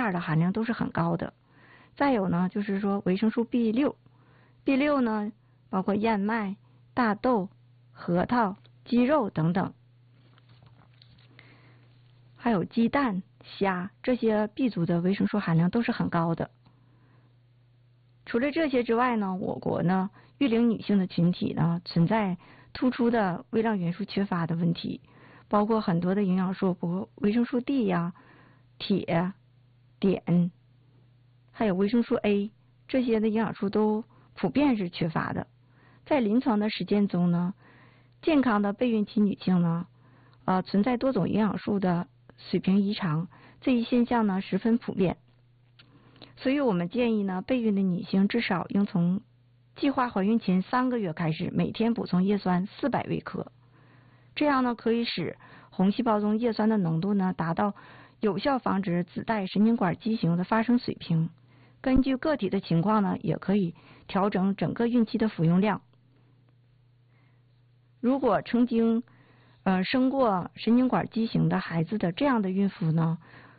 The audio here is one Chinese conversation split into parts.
的含量都是很高的。再有呢，就是说维生素 B6，B6 呢包括燕麦、大豆、核桃、鸡肉等等，还有鸡蛋、虾，这些 B 族的维生素含量都是很高的。除了这些之外呢，我国呢育龄女性的群体呢存在突出的微量元素缺乏的问题，包括很多的营养素，包括维生素 D 呀、铁、碘，还有维生素 A， 这些的营养素都普遍是缺乏的。在临床的实践中呢，健康的备孕期女性呢，存在多种营养素的水平异常，这一现象呢十分普遍。所以我们建议呢，备孕的女性至少应从计划怀孕前3个月开始，每天补充叶酸400微克，这样呢可以使红细胞中叶酸的浓度呢达到有效防止子代神经管畸形的发生水平。根据个体的情况呢，也可以调整整个孕期的服用量。如果曾经生过神经管畸形的孩子的这样的孕妇呢，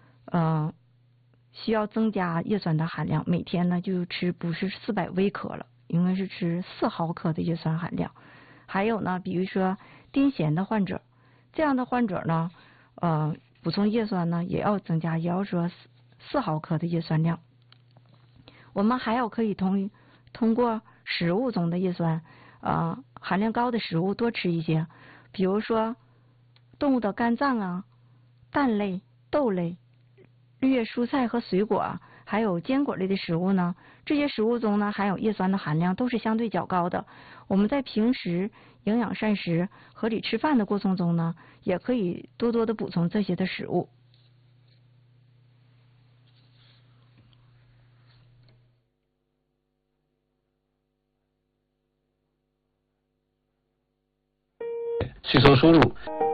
需要增加叶酸的含量，每天呢就吃不是400微克了，应该是吃4毫克的叶酸含量。还有呢，比如说癫痫的患者，这样的患者呢，补充叶酸呢也要增加，也要说4毫克的叶酸量。我们还要可以通过食物中的叶酸，含量高的食物多吃一些，比如说动物的肝脏啊、蛋类、豆类、绿叶蔬菜和水果，还有坚果类的食物呢，这些食物中呢含有叶酸的含量都是相对较高的。我们在平时营养膳食、合理吃饭的过程中呢，也可以多多的补充这些的食物。 去做输入。